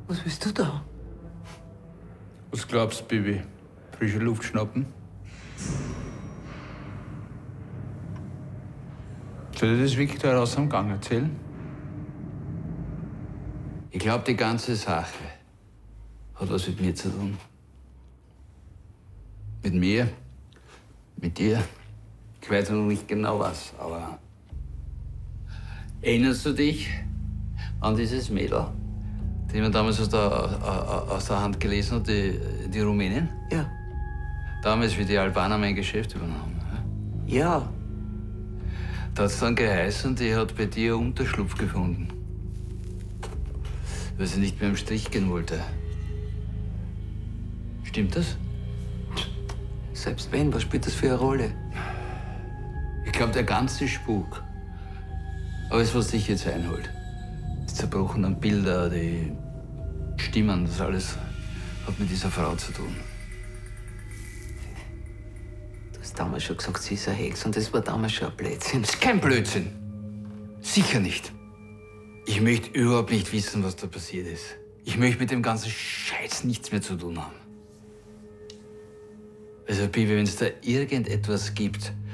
Was willst du da? Was glaubst du, Bibi? Frische Luft schnappen? Soll ich das wirklich da raus am Gang erzählen? Ich glaube, die ganze Sache hat was mit mir zu tun. Mit mir, mit dir. Ich weiß noch nicht genau was, aber erinnerst du dich an dieses Mädel, die man damals aus der Hand gelesen hat, die Rumänin? Ja. Damals, wie die Albaner mein Geschäft übernommen. Ja. Da hat es dann geheißen, die hat bei dir Unterschlupf gefunden. Weil sie nicht mehr im Strich gehen wollte. Stimmt das? Selbst wenn, was spielt das für eine Rolle? Ich glaube, der ganze Spuk. Alles, was dich jetzt einholt. Die zerbrochenen Bilder, die Stimmen, das alles hat mit dieser Frau zu tun. Du hast damals schon gesagt, sie ist eine Hex und das war damals schon ein Blödsinn. Das ist kein Blödsinn. Sicher nicht. Ich möchte überhaupt nicht wissen, was da passiert ist. Ich möchte mit dem ganzen Scheiß nichts mehr zu tun haben. Also, Bibi, wenn es da irgendetwas gibt,